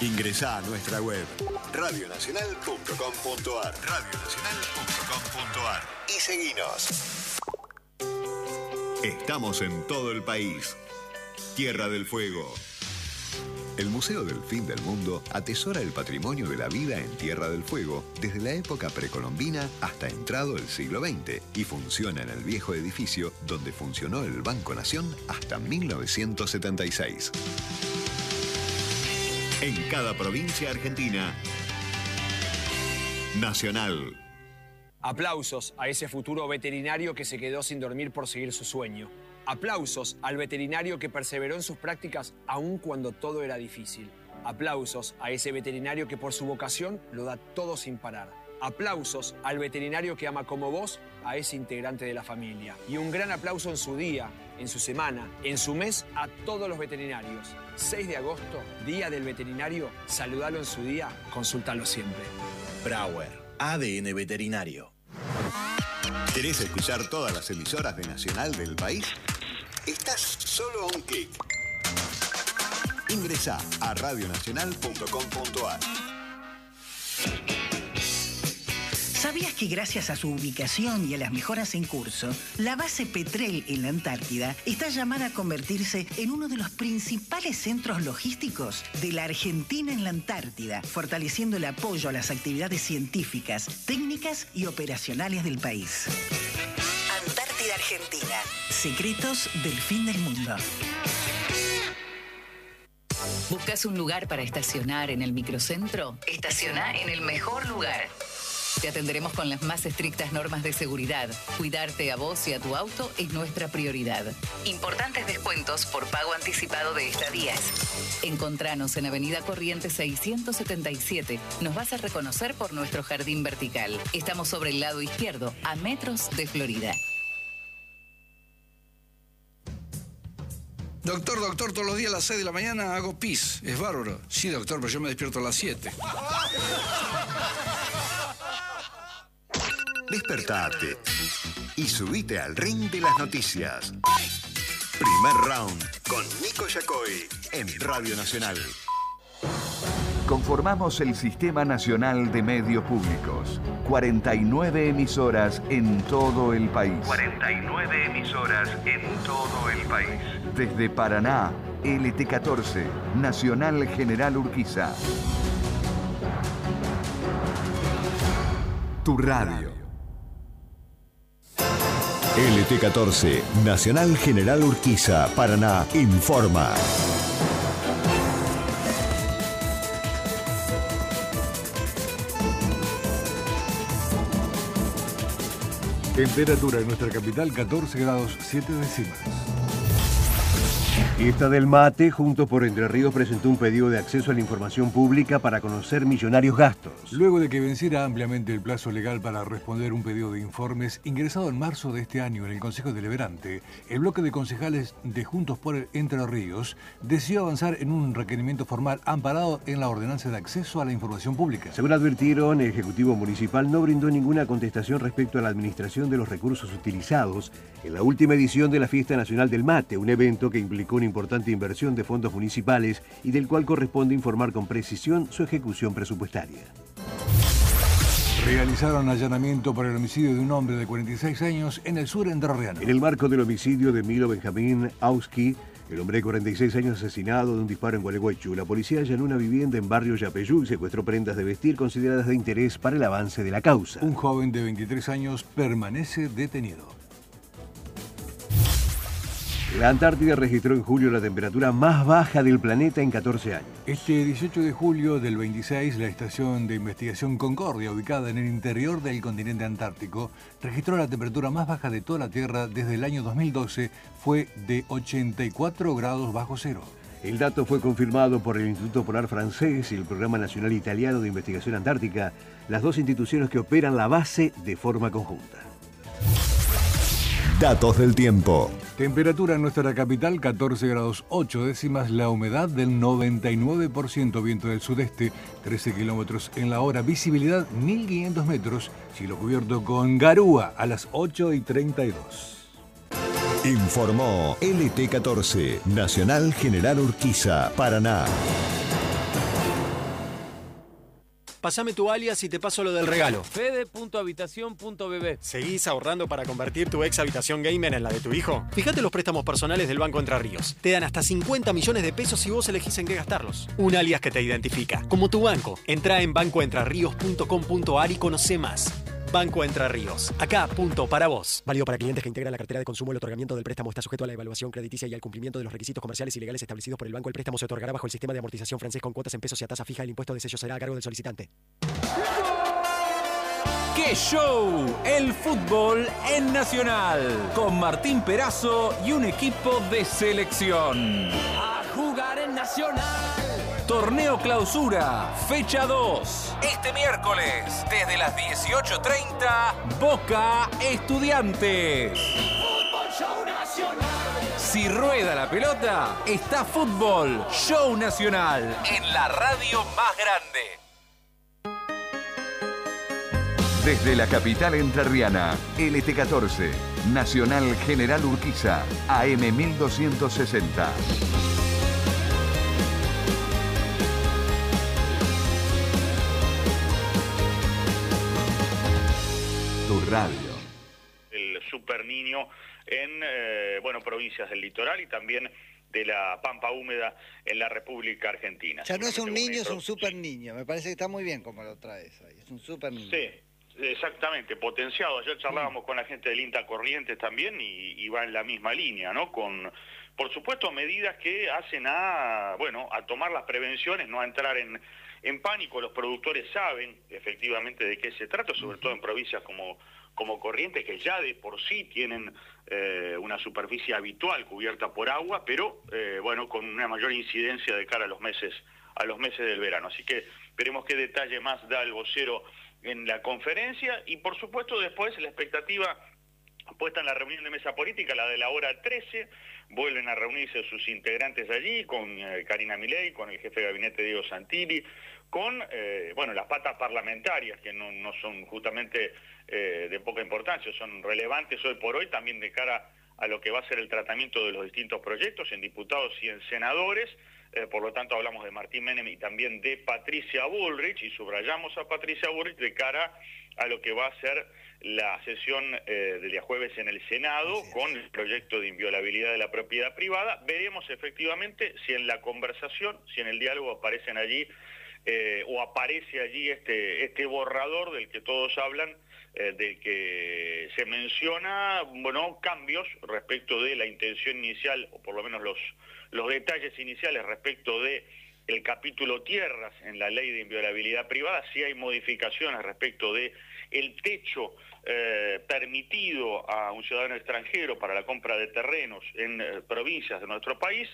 Ingresá a nuestra web radionacional.com.ar y seguinos. Estamos en todo el país. Tierra del Fuego. El Museo del Fin del Mundo atesora el patrimonio de la vida en Tierra del Fuego desde la época precolombina hasta entrado el siglo XX y funciona en el viejo edificio donde funcionó el Banco Nación hasta 1976. En cada provincia argentina. Nacional. Aplausos a ese futuro veterinario que se quedó sin dormir por seguir su sueño. Aplausos al veterinario que perseveró en sus prácticas aun cuando todo era difícil. Aplausos a ese veterinario que por su vocación lo da todo sin parar. Aplausos al veterinario que ama como vos a ese integrante de la familia. Y un gran aplauso en su día, en su semana, en su mes a todos los veterinarios. 6 de agosto, Día del Veterinario. Saludalo en su día, consúltalo siempre. Brauer, ADN Veterinario. ¿Querés escuchar todas las emisoras de Nacional del país? Estás solo a un clic. Ingresá a radionacional.com.ar. ¿Sabías que gracias a su ubicación y a las mejoras en curso, la base Petrel en la Antártida está llamada a convertirse en uno de los principales centros logísticos de la Argentina en la Antártida, fortaleciendo el apoyo a las actividades científicas, técnicas y operacionales del país? Antártida Argentina. Secretos del fin del mundo. ¿Buscas un lugar para estacionar en el microcentro? Estaciona en el mejor lugar. Te atenderemos con las más estrictas normas de seguridad. Cuidarte a vos y a tu auto es nuestra prioridad. Importantes descuentos por pago anticipado de estadías. Encontranos en Avenida Corrientes 677. Nos vas a reconocer por nuestro jardín vertical. Estamos sobre el lado izquierdo, a metros de Florida. Doctor, todos los días a las 6 de la mañana hago pis. Es bárbaro. Sí, doctor, pero yo me despierto a las 7. Despertate y subite al ring de las noticias. Primer round con Nico Yacoy en Radio Nacional. Conformamos el Sistema Nacional de Medios Públicos. 49 emisoras en todo el país. 49 emisoras en todo el país. Desde Paraná, LT14, Nacional General Urquiza. Tu radio. LT14, Nacional General Urquiza, Paraná, informa. Temperatura en nuestra capital, 14 grados 7 décimas. Esta del MATE, Juntos por Entre Ríos, presentó un pedido de acceso a la información pública para conocer millonarios gastos. Luego de que venciera ampliamente el plazo legal para responder un pedido de informes ingresado en marzo de este año en el Consejo Deliberante, el bloque de concejales de Juntos por Entre Ríos decidió avanzar en un requerimiento formal amparado en la ordenanza de acceso a la información pública. Según advirtieron, el Ejecutivo Municipal no brindó ninguna contestación respecto a la administración de los recursos utilizados en la última edición de la Fiesta Nacional del Mate, un evento que implicó una importante inversión de fondos municipales y del cual corresponde informar con precisión su ejecución presupuestaria. Realizaron allanamiento por el homicidio de un hombre de 46 años en el sur entrerriano. En el marco del homicidio de Milo Benjamín Auski, el hombre de 46 años asesinado de un disparo en Gualeguaychú, la policía allanó una vivienda en barrio Yapeyú y secuestró prendas de vestir consideradas de interés para el avance de la causa. Un joven de 23 años permanece detenido. La Antártida registró en julio la temperatura más baja del planeta en 14 años. Este 18 de julio del 26, la estación de investigación Concordia, ubicada en el interior del continente antártico, registró la temperatura más baja de toda la Tierra desde el año 2012, fue de 84 grados bajo cero. El dato fue confirmado por el Instituto Polar Francés y el Programa Nacional Italiano de Investigación Antártica, las dos instituciones que operan la base de forma conjunta. Datos del tiempo. Temperatura en nuestra capital, 14 grados 8 décimas, la humedad del 99%, viento del sudeste, 13 kilómetros en la hora, visibilidad 1500 metros, cielo cubierto con garúa a las 8:32. Informó LT14, Nacional General Urquiza, Paraná. Pasame tu alias y te paso lo del regalo. Fede.habitación.bb. ¿Seguís ahorrando para convertir tu ex habitación gamer en la de tu hijo? Fíjate los préstamos personales del Banco Entre Ríos. Te dan hasta 50 millones de pesos si vos elegís en qué gastarlos. Un alias que te identifica, como tu banco. Entrá en bancoentrerríos.com.ar y conocé más. Banco Entre Ríos. Acá, punto para vos. Válido para clientes que integran la cartera de consumo. El otorgamiento del préstamo está sujeto a la evaluación crediticia y al cumplimiento de los requisitos comerciales y legales establecidos por el banco. El préstamo se otorgará bajo el sistema de amortización francés con cuotas en pesos y a tasa fija. El impuesto de sello será a cargo del solicitante. ¡Qué show! El fútbol en Nacional. Con Martín Perazo y un equipo de selección. A jugar en Nacional. Torneo Clausura, fecha 2. Este miércoles, desde las 18:30, Boca Estudiantes. Fútbol Show Nacional. Si rueda la pelota, está Fútbol Show Nacional en la radio más grande. Desde la capital entrerriana, LT14, Nacional General Urquiza, AM 1260. Tu radio. El Super Niño en provincias del litoral y también de la Pampa Húmeda en la República Argentina. Ya no es un niño, es un super niño. Me parece que está muy bien como lo traes ahí. Es un super niño. Sí, exactamente, potenciado. Ayer charlábamos con la gente del INTA Corrientes también y va en la misma línea, ¿no? Con, por supuesto, medidas que hacen a tomar las prevenciones, no a entrar en pánico. Los productores saben efectivamente de qué se trata, sobre todo en provincias como Corrientes, que ya de por sí tienen una superficie habitual cubierta por agua, pero con una mayor incidencia de cara a los meses del verano. Así que veremos qué detalle más da el vocero en la conferencia y por supuesto después la expectativa puesta en la reunión de mesa política, la de la hora 13, vuelven a reunirse sus integrantes allí con Karina Milei, con el jefe de gabinete Diego Santilli, con las patas parlamentarias que no son justamente de poca importancia, son relevantes hoy por hoy también de cara a lo que va a ser el tratamiento de los distintos proyectos en diputados y en senadores. Por lo tanto hablamos de Martín Menem y también de Patricia Bullrich, y subrayamos a Patricia Bullrich de cara a lo que va a ser la sesión del día jueves en el Senado con el proyecto de inviolabilidad de la propiedad privada. Veremos efectivamente si en la conversación, si en el diálogo aparecen allí o aparece allí este borrador del que todos hablan, del que se menciona cambios respecto de la intención inicial, o por lo menos los detalles iniciales respecto de el capítulo tierras en la ley de inviolabilidad privada. Sí hay modificaciones respecto de el techo permitido a un ciudadano extranjero para la compra de terrenos en provincias de nuestro país.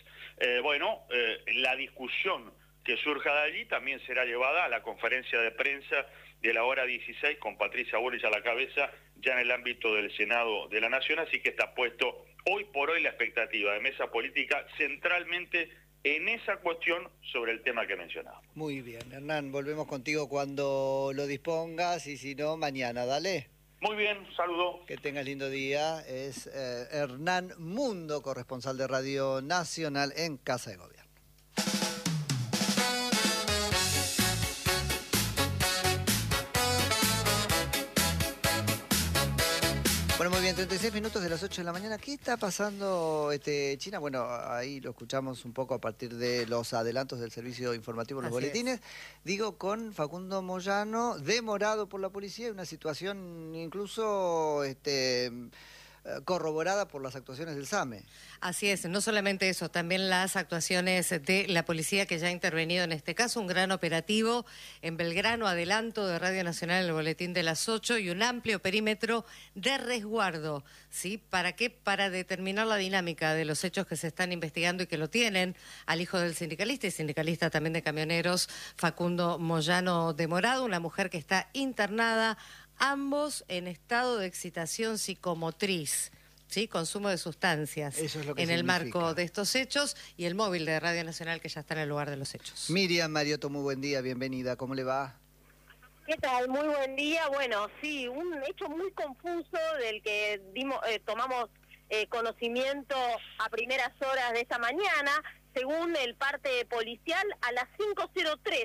La discusión que surja de allí también será llevada a la conferencia de prensa de la hora 16 con Patricia Bullrich a la cabeza ya en el ámbito del Senado de la Nación, así que está puesto hoy por hoy la expectativa de mesa política centralmente en esa cuestión sobre el tema que mencionaba. Muy bien, Hernán, volvemos contigo cuando lo dispongas y si no, mañana, dale. Muy bien, saludo. Que tengas lindo día. Es Hernán Mundo, corresponsal de Radio Nacional en Casa de Gobierno. Bueno, muy bien, 36 minutos de las 8 de la mañana. ¿Qué está pasando, China? Bueno, ahí lo escuchamos un poco a partir de los adelantos del servicio informativo, los boletines. Digo, con Facundo Moyano, demorado por la policía, una situación incluso corroborada por las actuaciones del SAME. Así es, no solamente eso, también las actuaciones de la policía que ya ha intervenido en este caso, un gran operativo en Belgrano, adelanto de Radio Nacional en el boletín de las 8 y un amplio perímetro de resguardo, ¿sí? ¿Para qué? Para determinar la dinámica de los hechos que se están investigando y que lo tienen al hijo del sindicalista y sindicalista también de camioneros, Facundo Moyano Demorado, una mujer que está internada, ambos en estado de excitación psicomotriz, ¿sí? Consumo de sustancias. Eso es lo que en significa. El marco de estos hechos y el móvil de Radio Nacional que ya está en el lugar de los hechos. Miriam Mariotto, muy buen día, bienvenida, ¿cómo le va? ¿Qué tal? Muy buen día. Bueno, sí, un hecho muy confuso del que tomamos conocimiento a primeras horas de esta mañana. Según el parte policial, a las 5:03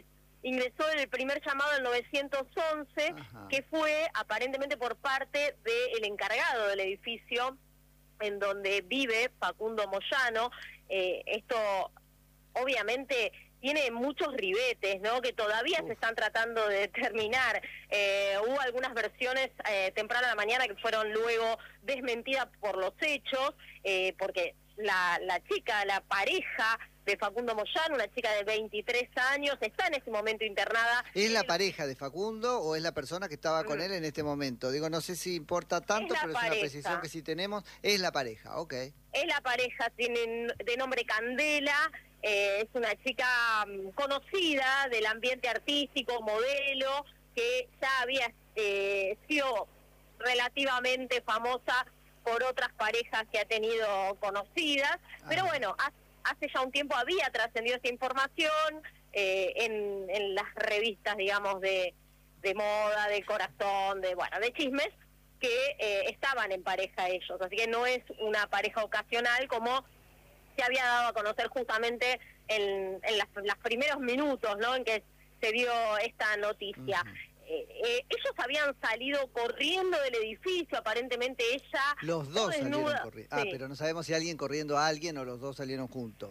ingresó el primer llamado al 911, que fue aparentemente por parte del encargado del edificio en donde vive Facundo Moyano. Esto obviamente tiene muchos ribetes, ¿no?, que todavía se están tratando de determinar. Hubo algunas versiones temprano a la mañana que fueron luego desmentidas por los hechos, porque la chica, la pareja de Facundo Moyano, una chica de 23 años, está en este momento internada. ¿Es la pareja de Facundo o es la persona que estaba con él en este momento? Digo, no sé si importa tanto, pero es una precisión que sí tenemos. Es la pareja, ok. Es la pareja, tiene de nombre Candela, es una chica conocida del ambiente artístico, modelo, que ya había sido relativamente famosa por otras parejas que ha tenido conocidas, pero bueno, hace ya un tiempo había trascendido esta información en las revistas, digamos, de moda, de corazón, de chismes, que estaban en pareja ellos, así que no es una pareja ocasional como se había dado a conocer justamente en los primeros minutos, ¿no?, en que se dio esta noticia. Ellos habían salido corriendo del edificio, aparentemente ella... Los dos salieron corriendo. Sí. Pero no sabemos si alguien corriendo a alguien o los dos salieron juntos.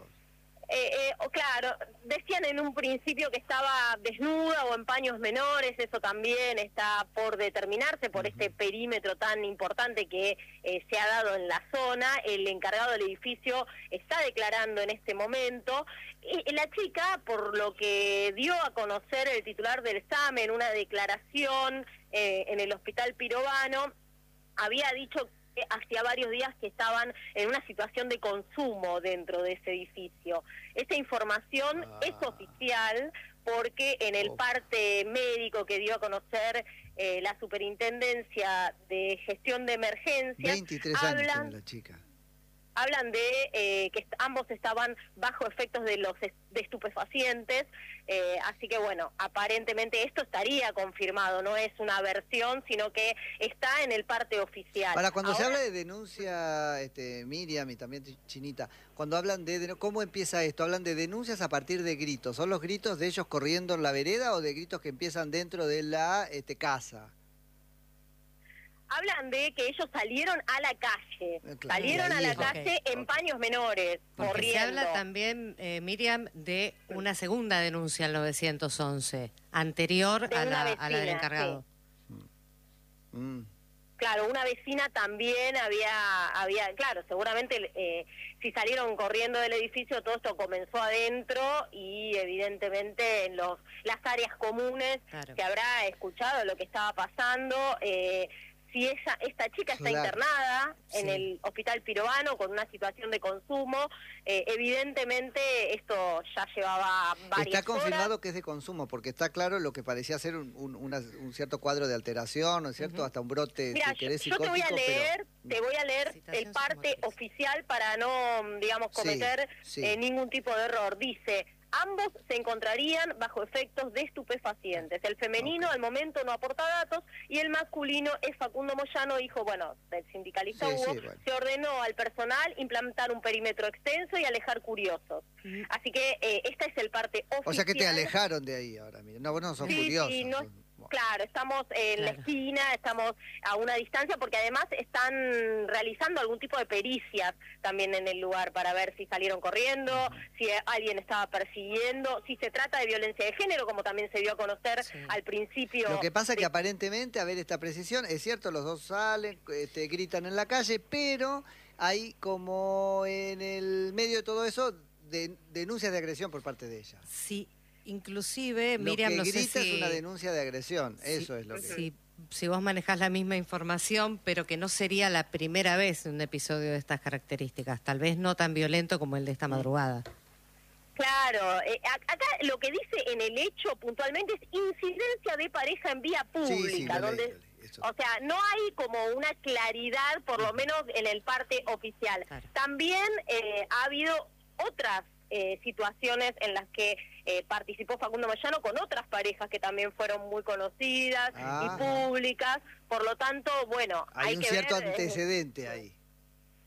Claro, decían en un principio que estaba desnuda o en paños menores, eso también está por determinarse por este perímetro tan importante que se ha dado en la zona. El encargado del edificio está declarando en este momento. Y la chica, por lo que dio a conocer el titular del SAME en una declaración en el Hospital Pirovano, había dicho hacía varios días que estaban en una situación de consumo dentro de ese edificio. Esta información es oficial porque en el parte médico que dio a conocer la Superintendencia de Gestión de Emergencias, 23 años tiene la chica. Hablan de que ambos estaban bajo efectos de estupefacientes, así que bueno, aparentemente esto estaría confirmado, no es una versión, sino que está en el parte oficial. Ahora, cuando se habla de denuncia, Miriam y también Chinita, cuando hablan de ¿cómo empieza esto? ¿Hablan de denuncias a partir de gritos? ¿Son los gritos de ellos corriendo en la vereda o de gritos que empiezan dentro de la casa? Hablan de que ellos salieron a la calle, salieron a la calle en paños menores, corriendo. Se habla también, Miriam, de una segunda denuncia al 911, anterior a la del encargado. Sí. Claro, una vecina también había claro, seguramente si salieron corriendo del edificio, todo esto comenzó adentro y evidentemente en las áreas comunes se habrá escuchado lo que estaba pasando. Si esta chica está internada en el Hospital Pirovano con una situación de consumo, evidentemente esto ya llevaba varias Está confirmado horas. que es de consumo, porque está claro lo que parecía ser un cierto cuadro de alteración, ¿no es cierto? Hasta un brote, Mira, si querés, yo te voy a leer pero... el parte oficial para no, digamos, cometer ningún tipo de error. Dice: ambos se encontrarían bajo efectos de estupefacientes. El femenino al momento no aporta datos y el masculino es Facundo Moyano, hijo, del sindicalista Hugo. Se ordenó al personal implantar un perímetro extenso y alejar curiosos. Así que este es el parte oficial. O sea que te alejaron de ahí ahora, mira. No, vos no sos curiosos. Sí, claro, estamos en la esquina, estamos a una distancia, porque además están realizando algún tipo de pericias también en el lugar para ver si salieron corriendo, si alguien estaba persiguiendo, si se trata de violencia de género, como también se dio a conocer al principio. Lo que pasa es que aparentemente, a ver esta precisión, es cierto, los dos salen, gritan en la calle, pero hay como en el medio de todo eso denuncias de agresión por parte de ella. Sí. Inclusive, Miriam, lo que no sé grita si... es una denuncia de agresión, eso es lo que... Si vos manejás la misma información, pero que no sería la primera vez un episodio de estas características, tal vez no tan violento como el de esta madrugada. Claro, acá lo que dice en el hecho puntualmente es incidencia de pareja en vía pública, donde... O sea, no hay como una claridad, por lo menos en el parte oficial. Claro. También ha habido otras situaciones en las que participó Facundo Moyano con otras parejas que también fueron muy conocidas y públicas, por lo tanto, hay un que cierto ver, antecedente ahí.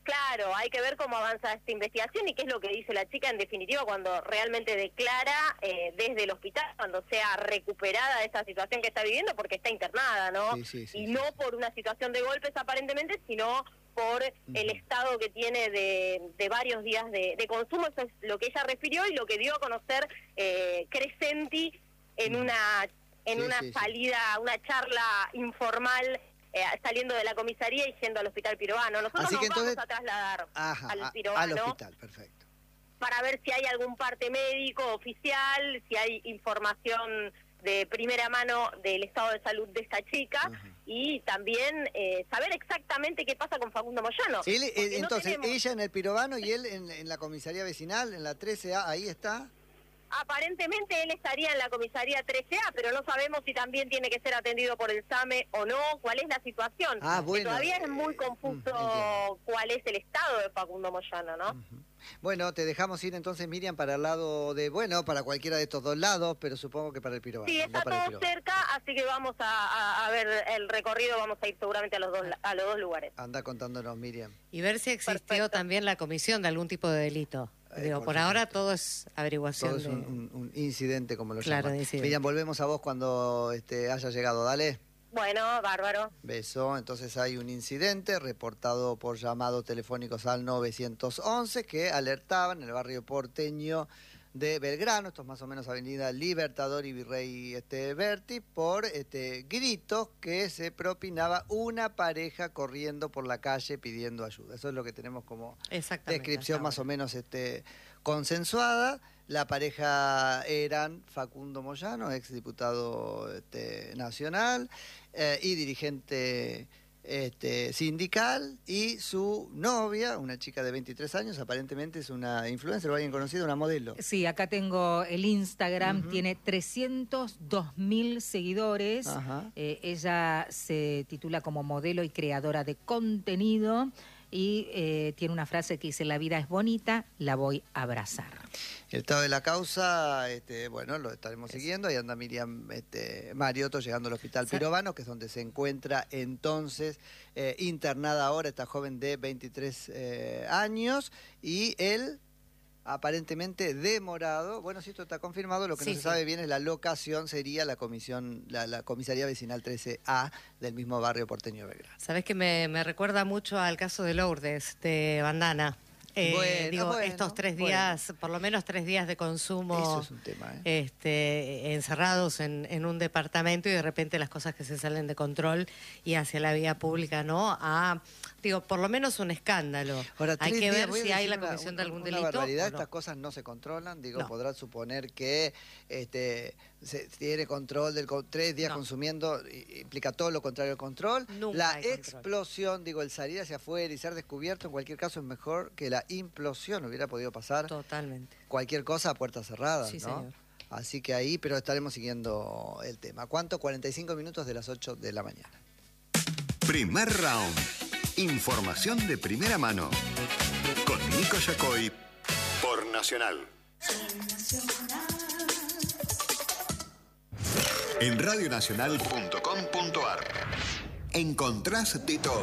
Claro, hay que ver cómo avanza esta investigación y qué es lo que dice la chica en definitiva cuando realmente declara desde el hospital, cuando sea recuperada de esta situación que está viviendo, porque está internada, ¿no? Y no por una situación de golpes aparentemente, sino por el estado que tiene de varios días de consumo. Eso es lo que ella refirió y lo que dio a conocer Crescenti en una salida, una charla informal, saliendo de la comisaría y yendo al hospital Pirovano. Nosotros nos vamos a trasladar al Pirovano. Al hospital, perfecto. Para ver si hay algún parte médico oficial, si hay información de primera mano del estado de salud de esta chica y también saber exactamente qué pasa con Facundo Moyano. Entonces, ella en el Pirovano y él en la comisaría vecinal, en la 13A, ahí está. Aparentemente él estaría en la comisaría 13A, pero no sabemos si también tiene que ser atendido por el SAME o no, cuál es la situación. Bueno, todavía es muy confuso cuál es el estado de Facundo Moyano, ¿no? Bueno, te dejamos ir entonces, Miriam, para el lado de, para cualquiera de estos dos lados, pero supongo que para el Pirovano. Sí, está todo cerca, así que vamos a ver el recorrido, vamos a ir seguramente a los dos lugares. Anda contándonos, Miriam. Y ver si existió también la comisión de algún tipo de delito. Por ahora todo es averiguación. Todo es un incidente, como lo llaman. Incidente. Miriam, volvemos a vos cuando haya llegado, dale. Bueno, bárbaro. Beso. Entonces hay un incidente reportado por llamados telefónicos al 911 que alertaban en el barrio porteño de Belgrano, esto es más o menos Avenida Libertador y Virrey Berti, por gritos que se propinaba una pareja corriendo por la calle pidiendo ayuda. Eso es lo que tenemos como descripción más o menos consensuada. La pareja eran Facundo Moyano, exdiputado nacional y dirigente sindical, y su novia, una chica de 23 años, aparentemente es una influencer o alguien conocido, una modelo. Sí, acá tengo el Instagram, tiene 302.000 seguidores. Ella se titula como modelo y creadora de contenido y tiene una frase que dice: la vida es bonita, la voy a abrazar. El estado de la causa, lo estaremos siguiendo. Ahí anda Miriam Mariotto llegando al hospital Pirovano, que es donde se encuentra entonces internada ahora esta joven de 23 años. Y él, aparentemente demorado. Bueno, si esto está confirmado, lo que no se sabe bien es la locación, sería la comisaría vecinal 13A del mismo barrio porteño de Belgrano. Sabés que me recuerda mucho al caso de Lourdes, de Bandana. Estos 3 días, por lo menos 3 días de consumo. Eso es un tema, encerrados en un departamento y de repente las cosas que se salen de control y hacia la vía pública, ¿no? Por lo menos un escándalo. Ahora, hay que ver si hay la comisión de algún delito. Barbaridad, estas cosas no se controlan. Podrán suponer que se tiene control del 3 días consumiendo, implica todo lo contrario al control. La explosión, el salir hacia afuera y ser descubierto, en cualquier caso es mejor que la implosión. Hubiera podido pasar totalmente cualquier cosa a puertas cerradas, sí, ¿no? Señor. Así que ahí, pero estaremos siguiendo el tema. ¿Cuánto? 45 minutos de las 8 de la mañana. Primer round. Información de primera mano. Con Nico Yacoy por Nacional. En radionacional.com.ar encontrás de todo.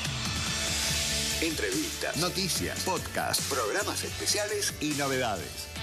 Entrevistas, noticias, podcasts, programas especiales y novedades.